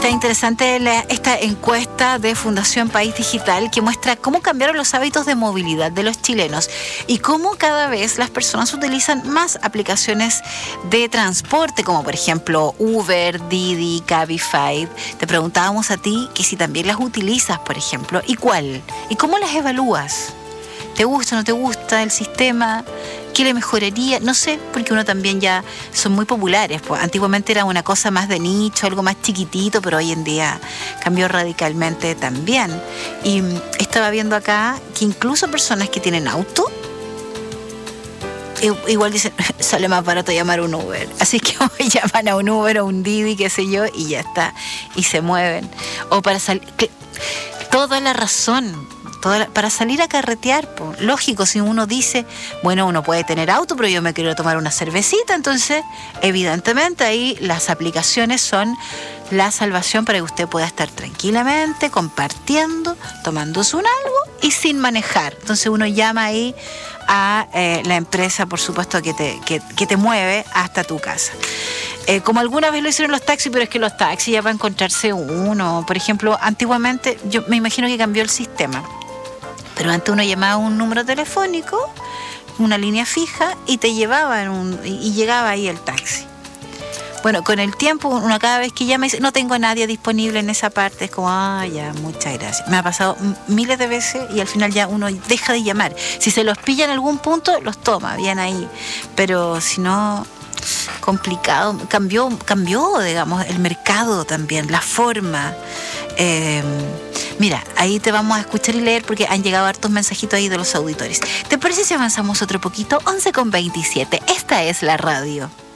Está interesante esta encuesta de Fundación País Digital que muestra cómo cambiaron los hábitos de movilidad de los chilenos y cómo cada vez las personas utilizan más aplicaciones de transporte, como por ejemplo Uber, Didi, Cabify. Te preguntábamos a ti que si también las utilizas, por ejemplo, y cuál, y cómo las evalúas. ¿Te gusta o no te gusta el sistema? ¿Qué le mejoraría? No sé, porque uno también ya son muy populares. Pues antiguamente era una cosa más de nicho, algo más chiquitito, pero hoy en día cambió radicalmente también. Y estaba viendo acá que incluso personas que tienen auto, igual dicen, sale más barato llamar un Uber. Así que hoy llaman a un Uber o un Didi, qué sé yo, y ya está. Y se mueven. O para salir... Toda la razón. Para salir a carretear, pues, lógico, si uno dice, bueno, uno puede tener auto, pero yo me quiero tomar una cervecita, entonces, evidentemente, ahí las aplicaciones son la salvación para que usted pueda estar tranquilamente, compartiendo, tomándose un algo y sin manejar. Entonces uno llama ahí a la empresa, por supuesto, que te mueve hasta tu casa. Como alguna vez lo hicieron los taxis, pero es que los taxis ya va a encontrarse uno. Por ejemplo, antiguamente, yo me imagino que cambió el sistema. Pero antes uno llamaba a un número telefónico, una línea fija, y te llevaba y llegaba ahí el taxi. Bueno, con el tiempo, uno cada vez que llama dice, no tengo a nadie disponible en esa parte. Es como, ya, muchas gracias. Me ha pasado miles de veces y al final ya uno deja de llamar. Si se los pilla en algún punto, los toma, bien ahí. Pero si no, complicado. Cambió, digamos, el mercado también, la forma. Mira, ahí te vamos a escuchar y leer porque han llegado hartos mensajitos ahí de los auditores. ¿Te parece si avanzamos otro poquito? 11:27. Esta es la radio.